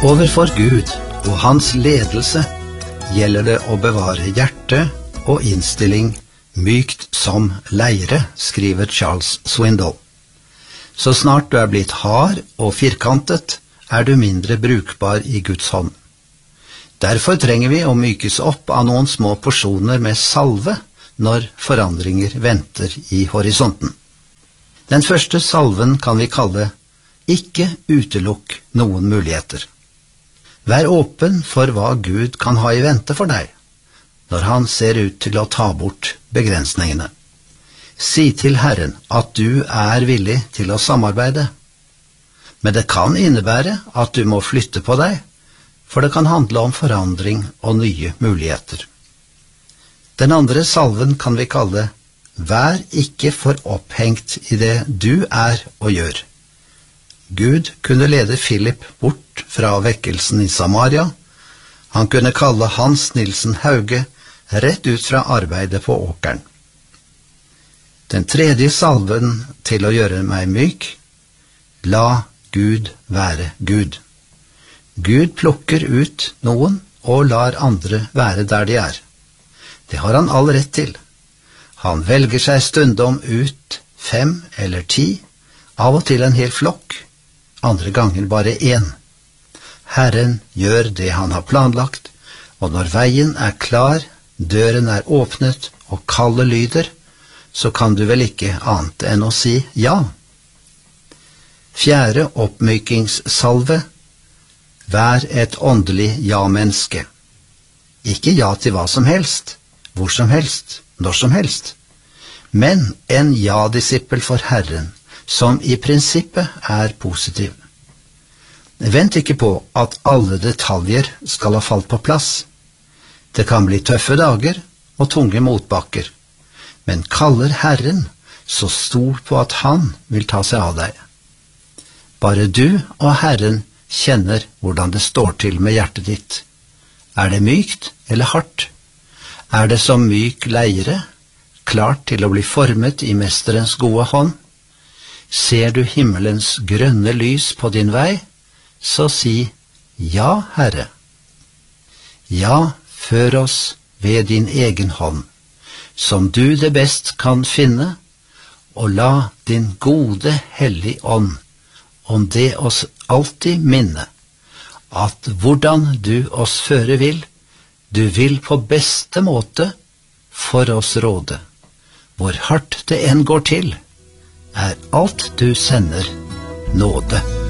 Overfor Gud og hans ledelse gjelder det å bevare hjerte og innstilling mykt som leire, skriver Charles Swindoll. Så snart du er blitt hard og firkantet, er du mindre brukbar i Guds hånd. Derfor trenger vi å mykes opp av noen små porsjoner med salve når forandringer venter i horisonten. Den første salven kan vi kalle «Ikke utelukk noen muligheter». Vær åpen for hva Gud kan ha i vente for deg, når han ser ut til å ta bort begrensningene. Si til Herren at du er villig til å samarbeide. Men det kan innebære at du må flytte på deg, for det kan handle om forandring og nye muligheter. Den andre salven kan vi kalle «Vær ikke for opphengt i det du er og gjør». Gud kunne lede Philip bort fra vekkelsen i Samaria. Han kunne kalle Hans Nilsen Hauge rett ut fra arbeidet på åkeren. Den tredje salven til å gjøre meg myk: la Gud være Gud. Gud plukker ut noen og lar andre være der de er. Det har han all rett til. Han velger seg stundom ut 5 eller 10, av og til en hel flokk, andre ganger bare 1. Herren gjør det han har planlagt, og når veien er klar, døren er åpnet og kallet lyder, så kan du vel ikke annet enn å si ja. Fjerde oppmykingssalve: vær et åndelig ja-menneske. Ikke ja til hva som helst, hvor som helst, når som helst, men en ja-disippel for Herren, som i prinsippet er positiv. Vent ikke på at alle detaljer skal ha falt på plass. Det kan bli tøffe dager og tunge motbakker, men kaller Herren, så stol på at han vil ta seg av deg. Bare du og Herren kjenner hvordan det står til med hjertet ditt. Er det mykt eller hardt? Er det som myk leire, klart til å bli formet i mesterens gode hånd? Ser du himmelens grønne lys på din vei, så si ja, Herre. Ja, før oss ved din egen hånd, som du det best kan finne, og la din gode hellige ånd om det oss alltid minne, at hvordan du oss føre vil, du vil på beste måte for oss råde. Hvor hardt det enn går til, er alt du sender nåde.